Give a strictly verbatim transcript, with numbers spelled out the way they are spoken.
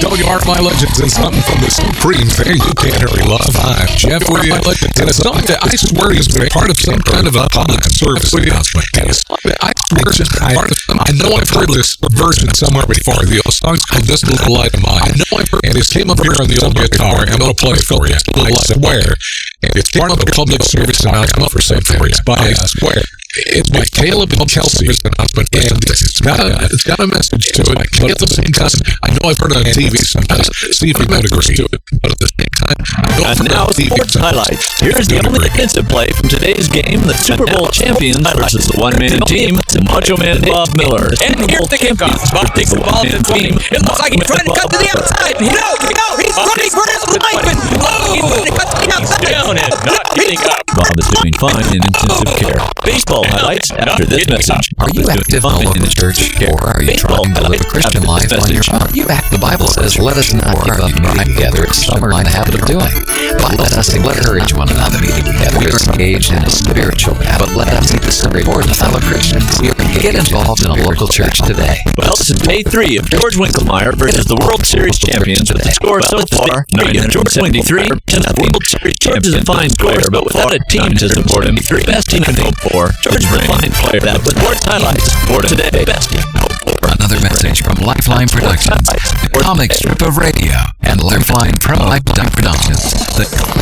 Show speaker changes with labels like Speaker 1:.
Speaker 1: W R My Legends is something from the Supreme thing you can't hurry love. I'm Jeff Ray Legends, and it's not that I swear is part of some kind of a public service announcement. I swear it's part of them. I know I've heard this version somewhere before. The old song's called This Little Light of Mine. I know I've heard, and it came up here on the old guitar, and I'm going to play it for you. I swear. And it's part of the public service announcement for Saint Mary's, but I swear. It's by Caleb and Kelsey's announcement, and it's got a, it's got a message to it, but at the same time, I know I've heard it on T V sometimes. Steve might agree to it, but at the same time, I know
Speaker 2: And now sports highlights. Here's the only instant play from today's game: the Super Bowl champions versus the one-man team, Macho Man Bob Miller.
Speaker 3: And here's the kickoff. Bob takes the ball to the team. It looks like he's trying to cut to the outside. No, no, he's running for his life. And oh, he's trying to cut to the outside.
Speaker 2: Down and not getting up. Bob is doing fine in intensive care. Baseball highlights after this message.
Speaker 4: Are you active in the church, or are you trying to live a Christian life on your own? You act. The Bible says, "Let us not give up meeting together, as some are in the habit of doing, but let us encourage one another meeting together." We are engaged in a spiritual battle, but let us keep the support of fellow Christians. Get involved in a local church today.
Speaker 2: Well, this is day three of George Winkelmeyer versus the World Series champions. With the score so far, nine hundred seventy-three to nothing. World Series George is a fine player, but without a team to support him, the best team can hope for. George is a fine player. That with sports highlights for today, best team hope for.
Speaker 4: Another message from Lifeline Productions, the comic strip of radio, and Lifeline Pro Lifeline Productions. The